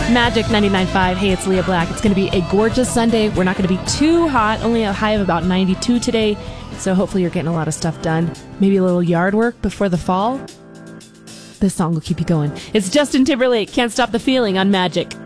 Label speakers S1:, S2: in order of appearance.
S1: Magic 99.5. Hey, it's Leah Black. It's going to be a gorgeous Sunday. We're not going to be too hot, only a high of about 92 today. So hopefully you're getting a lot of stuff done. Maybe a little yard work before the fall. This song will keep you going. It's Justin Timberlake, Can't Stop the Feeling on Magic.